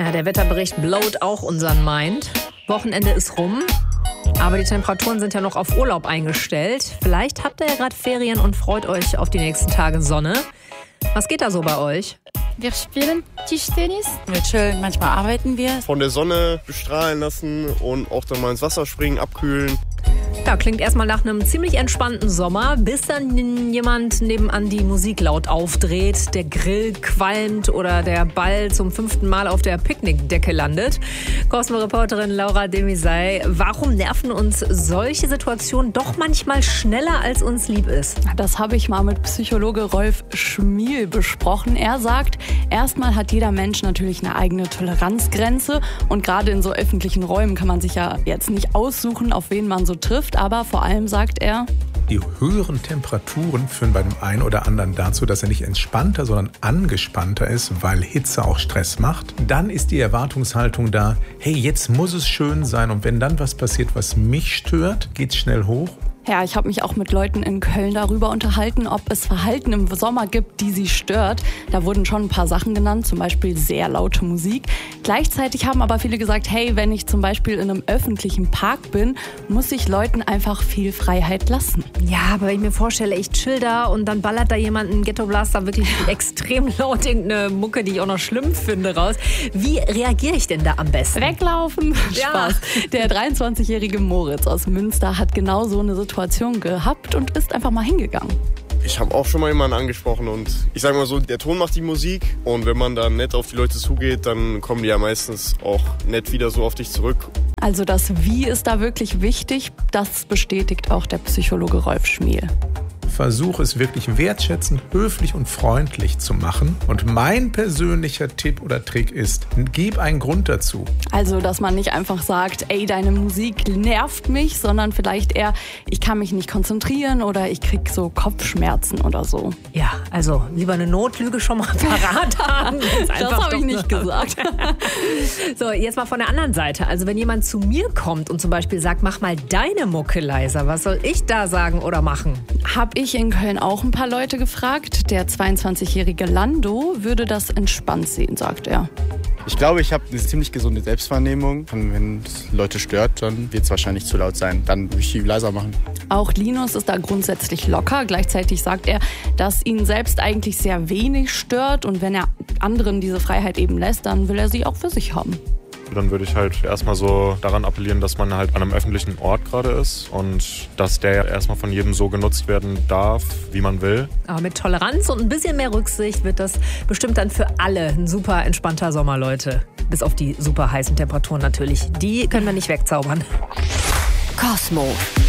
Ja, der Wetterbericht blowt auch unseren Mind. Wochenende ist rum, aber die Temperaturen sind ja noch auf Urlaub eingestellt. Vielleicht habt ihr ja gerade Ferien und freut euch auf die nächsten Tage Sonne. Was geht da so bei euch? Wir spielen Tischtennis. Wir chillen, manchmal arbeiten wir. Von der Sonne bestrahlen lassen und auch dann mal ins Wasser springen, abkühlen. Ja, klingt erstmal nach einem ziemlich entspannten Sommer, bis dann jemand nebenan die Musik laut aufdreht, der Grill qualmt oder der Ball zum 5. Mal auf der Picknickdecke landet. Cosmo-Reporterin Laura Demisay, warum nerven uns solche Situationen doch manchmal schneller, als uns lieb ist? Das habe ich mal mit Psychologe Rolf Schmiel besprochen. Er sagt, erstmal hat jeder Mensch natürlich eine eigene Toleranzgrenze und gerade in so öffentlichen Räumen kann man sich ja jetzt nicht aussuchen, auf wen man so trifft. Aber vor allem sagt er, die höheren Temperaturen führen bei dem einen oder anderen dazu, dass er nicht entspannter, sondern angespannter ist, weil Hitze auch Stress macht. Dann ist die Erwartungshaltung da, hey, jetzt muss es schön sein. Und wenn dann was passiert, was mich stört, geht's schnell hoch. Ja, ich habe mich auch mit Leuten in Köln darüber unterhalten, ob es Verhalten im Sommer gibt, die sie stört. Da wurden schon ein paar Sachen genannt, zum Beispiel sehr laute Musik. Gleichzeitig haben aber viele gesagt, hey, wenn ich zum Beispiel in einem öffentlichen Park bin, muss ich Leuten einfach viel Freiheit lassen. Ja, aber wenn ich mir vorstelle, ich chill da und dann ballert da jemand einen Ghetto-Blaster wirklich extrem laut irgendeine Mucke, die ich auch noch schlimm finde, raus. Wie reagiere ich denn da am besten? Weglaufen. Ja. Spaß. Der 23-jährige Moritz aus Münster hat genau so eine Situation gehabt und ist einfach mal hingegangen. Ich habe auch schon mal jemanden angesprochen und ich sage mal so, der Ton macht die Musik und wenn man dann nett auf die Leute zugeht, dann kommen die ja meistens auch nett wieder so auf dich zurück. Also das Wie ist da wirklich wichtig, das bestätigt auch der Psychologe Rolf Schmiel. Versuche es wirklich wertschätzend, höflich und freundlich zu machen. Und mein persönlicher Tipp oder Trick ist, gib einen Grund dazu. Also, dass man nicht einfach sagt, ey, deine Musik nervt mich, sondern vielleicht eher, ich kann mich nicht konzentrieren oder ich krieg so Kopfschmerzen oder so. Ja, also lieber eine Notlüge schon mal parat haben. Das habe ich nicht gesagt. So, jetzt mal von der anderen Seite. Also wenn jemand zu mir kommt und zum Beispiel sagt, mach mal deine Mucke leiser, was soll ich da sagen oder machen? Habe ich in Köln auch ein paar Leute gefragt. Der 22-jährige Lando würde das entspannt sehen, sagt er. Ich glaube, ich habe eine ziemlich gesunde Selbstwahrnehmung. Und wenn es Leute stört, dann wird es wahrscheinlich zu laut sein. Dann würde ich viel leiser machen. Auch Linus ist da grundsätzlich locker. Gleichzeitig sagt er, dass ihn selbst eigentlich sehr wenig stört. Und wenn er anderen diese Freiheit eben lässt, dann will er sie auch für sich haben. Dann würde ich halt erstmal so daran appellieren, dass man halt an einem öffentlichen Ort gerade ist und dass der erstmal von jedem so genutzt werden darf, wie man will. Aber mit Toleranz und ein bisschen mehr Rücksicht wird das bestimmt dann für alle ein super entspannter Sommer, Leute. Bis auf die super heißen Temperaturen natürlich. Die können wir nicht wegzaubern. Cosmo.